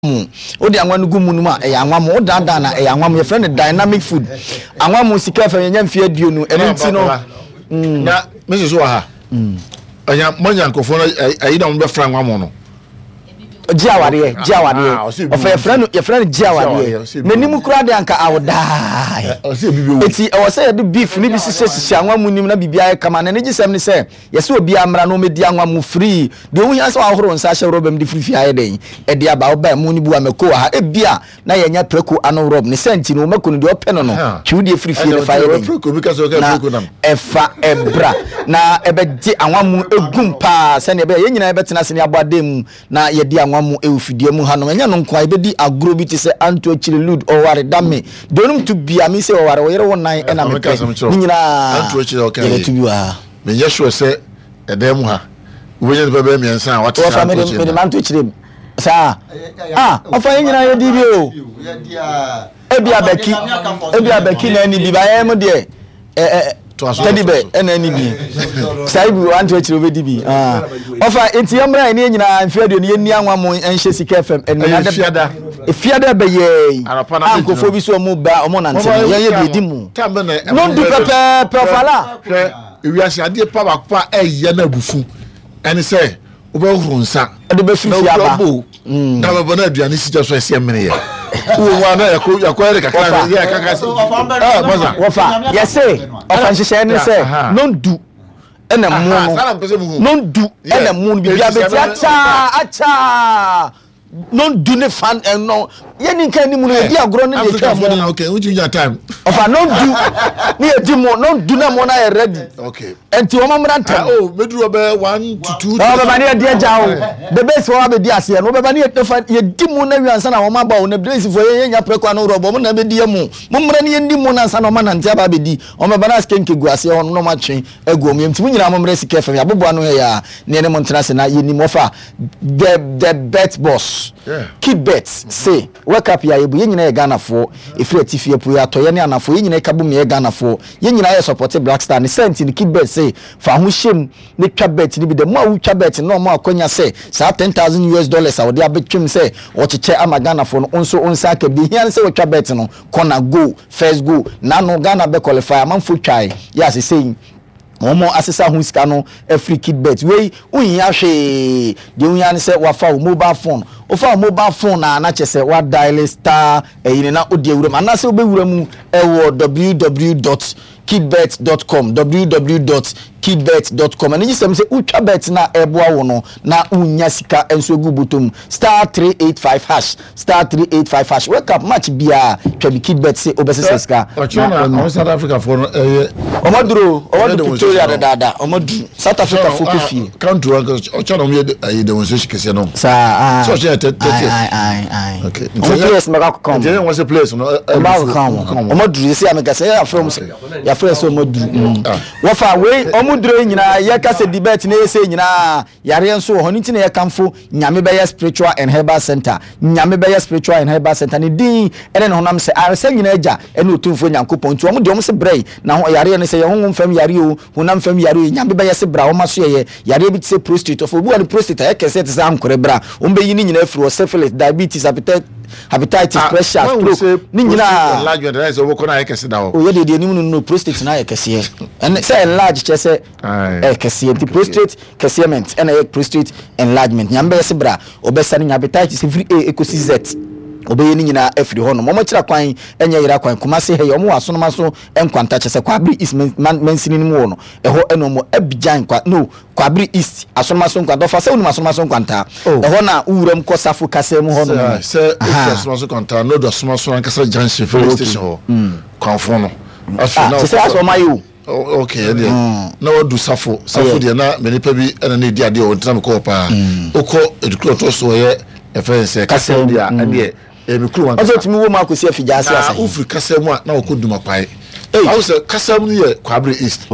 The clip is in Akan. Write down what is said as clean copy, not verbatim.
Odi anwan gu mu numa e anwan mo dada na e anwan your friend dynamic food anwan mo sika fa yenya mfie aduonu eno nti no na meso wa ha anya monya nkofo no ayi na mo be fra anwan mo no jiawade ofa your friend jiawade nanim kura de anka awdai eti e wo say the beef ni bi sisi anwan mu nim na bibia kama na ne gisem ni say yesi obi amra no medi anwan mu free de wo hia say ahoro nsa hye robem di free aye den e de aba oba mu ni bu ameko ha e bia na yenya preko ano rob ni senti no mako no de openo no twiwde free ne fa aye preko because o ga preko nam efa ebra na ebedi anwan mu egum pa se ne be ye nyina ebetena se ne abode mu na ye di anwan mu ewfidie mu hanom enya no nkwa ebedi agro bi ti se anto chile lud o ware dame donum to bia mi se o ware o yere wonan e na me ni nyina anto chile o kan ye to bi wa me ye sure se edem ha ubenye de bebe miensa what o fa me manto chile sa ofa ye nyina ye di bi o ebi abeki na ni bi ba ye mo de tedi be ena ni bi sai bi anto chile obedi bi ofa enti yamra ni nyina mfiado ni ni anwa mo enhye sika fm eni na fiada fiada be ye ankofo bi so mo ba mo nante ye bi di mu no du pepe profala ewi ase ade pa ba pa eye na bufu eni se obo nsa de be fifi aba na ba bona aduane si je so ese mene ye wo na yakọ ere kakra ya kakasi boza wofa yese ofa nhyehyɛ ne se no du ena mu no du ena mu bibia beti acha no do ne fan no ye ni kan ni mu no di agro ne de twa mu okay which your time ofa no do ni edi mu no do na mo na ready okay enti wo mamra ntam meduro be 1 to 2 o be ba ne de jawo the best wo be di ase no be ba ne ye di mu na wiansa na wo ma ba wo na brace fo ye nya preko na robo mo na be di mu momra ne ye ndi mu na nsa na ma na ntia ba be di o me ba na skenke gu ase ho no ma twen agu mu enti mu nyina momra sika fa ya bobo no ya ne mo ntena se na ye ni mo fa the bet boss Kid bets say wake up ya yebu ye nyina ye Ghana fo efiri atifie pu ya toye ne anafo ye nyina ye kabu me ye Ghana fo ye nyina ye support Black Star ne senti ni Kid bet say fa ho hyem ne twa bet ni bi de mo a wo twa bet no mo akonya say sa $10,000 a wo de abetwem say wo cheche ama Ghana fo no onso onsa ka bi hia say wo twa bet no corner go first go na no Ghana be qualify amanfo twai ya say saying Omo asesa hu sika no every Kid bet we unhia hwe de unhia ne se wafa mobile phone ofa mobile phone na chese wa dial star eyini na odi awuram anase obewuram ewo www.kidbet.com www.kidbet.com and you say utwa bet na eboa wo no na unya sika enso egu botom star 385 hash star 385 hash wake up match bia twa bi Kidbet say obesese sika na South Africa for omoduro Victoria dada omoduro South Africa for kofi country ochana mo ye demonstration kese no sa so she okay yes mega come there was a place no omoduro say amega say ya from ya friend so omoduro wofa we omoduro nyina ye kase debate na yese nyina yare enso ho nti na ye kamfo nyame be spiritual and herbal center nyame be spiritual and herbal center ni din ene no honam se aresa nyina agya ene otumfo nyankopon nti omode om se brei na ho yare ne se ye honhom fam yare o honam fam yare o nyame be se bra o maso ye yare bi se prostate of obu an prostate ye kese te sa ankore bra ombe yi ni nyina afiri o syphilis diabetes hepatitis pressure stroke ni nyina enlargement that is over kona ye kese da o ye de no prostate na ye kese and say enlarge chese kese the prostate casement and a prostate enlargement nyambe se bra obesa ni hepatitis every a ecosi z obeye ni nyina afiri ho no mo kira kwan enya yira kwan kuma se he yo mo waso no maso enkwanta chese kwabri is mansini ni mo no eho eno mo abijan kwa no kwabri east aso maso nkwanta fa se unu maso maso nkwanta eho na uwuram kosafo kase mu ho no se aso maso nkwanta no do maso ankasa junction filling station ho kwanfo no aso na se aso mayo okay na wo du safo de na menipa bi ena na di ade o ntam ko pa okọ edukro to so ye efense kase dia ade emikru wan aso timi wo ma akosi afija ase asa ufri kase mu na okoduma pai awu se kase mu ye Kwabri East